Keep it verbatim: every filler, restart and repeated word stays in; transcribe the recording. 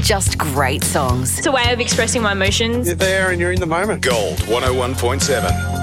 just great songs. It's a way of expressing my emotions. You're there and you're in the moment. Gold one oh one point seven.